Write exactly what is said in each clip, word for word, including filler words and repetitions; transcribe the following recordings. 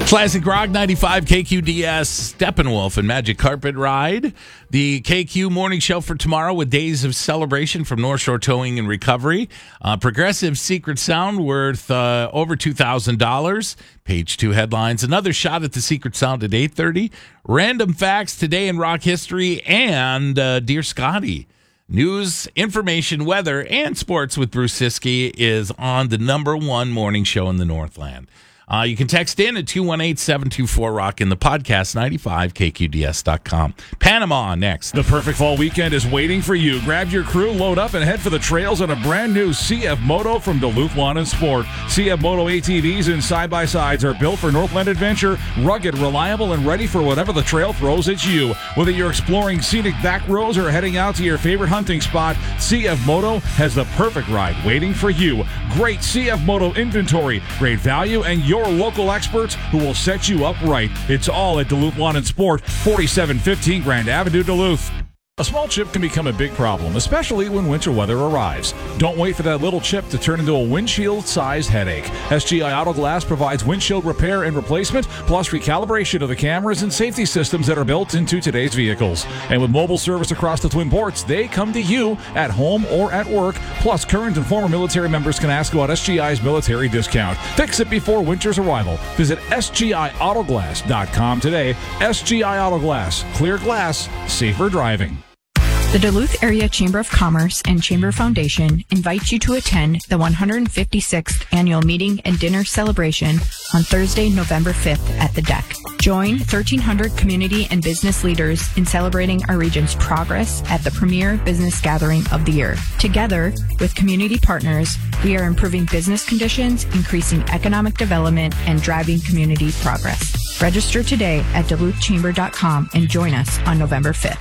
Classic Rock ninety-five K Q D S, Steppenwolf and Magic Carpet Ride. The K Q Morning Show for tomorrow with days of celebration from North Shore Towing and Recovery. Uh, Progressive Secret Sound worth uh, over two thousand dollars. Page two headlines. Another shot at the Secret Sound at eight thirty. Random facts today in rock history. And uh, Dear Scotty. News, information, weather, and sports with Bruce Siskey is on the number one morning show in the Northland. Uh, you can text in at two one eight, seven two four, rock in the podcast, ninety-five K Q D S dot com. Panama next. The perfect fall weekend is waiting for you. Grab your crew, load up, and head for the trails on a brand new C F Moto from Duluth Lawn and Sport. C F Moto A T Vs and side-by-sides are built for Northland adventure, rugged, reliable, and ready for whatever the trail throws at you. Whether you're exploring scenic back roads or heading out to your favorite hunting spot, C F Moto has the perfect ride waiting for you. Great C F Moto inventory, great value, and your local experts who will set you up right. It's all at Duluth Lawn and Sport, forty-seven fifteen Grand Avenue, Duluth. A small chip can become a big problem, especially when winter weather arrives. Don't wait for that little chip to turn into a windshield-sized headache. S G I Auto Glass provides windshield repair and replacement, plus recalibration of the cameras and safety systems that are built into today's vehicles. And with mobile service across the Twin Ports, they come to you at home or at work. Plus, current and former military members can ask about S G I's military discount. Fix it before winter's arrival. Visit S G I auto glass dot com today. S G I Auto Glass. Clear glass. Safer driving. The Duluth Area Chamber of Commerce and Chamber Foundation invites you to attend the one hundred fifty-sixth Annual Meeting and Dinner Celebration on Thursday, November fifth at the Deck. Join thirteen hundred community and business leaders in celebrating our region's progress at the premier business gathering of the year. Together with community partners, we are improving business conditions, increasing economic development, and driving community progress. Register today at Duluth Chamber dot com and join us on November fifth.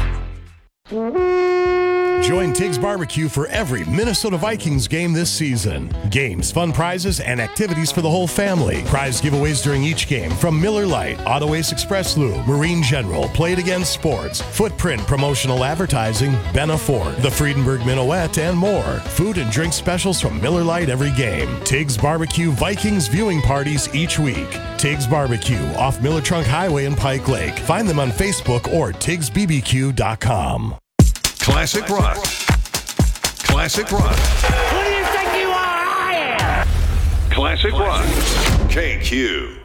Join Tiggs Barbecue for every Minnesota Vikings game this season. Games, fun prizes, and activities for the whole family. Prize giveaways during each game from Miller Lite, Auto Ace Express Lube, Marine General, Play It Again Sports, Footprint Promotional Advertising, Benna Ford, the Friedenberg Minuet, and more. Food and drink specials from Miller Lite every game. Tiggs Barbecue Vikings viewing parties each week. Tiggs Barbecue off Miller Trunk Highway in Pike Lake. Find them on Facebook or Tiggs B B Q dot com. Classic Rock. Classic Rock. Who do you think you are? I am. Classic Rock. K Q.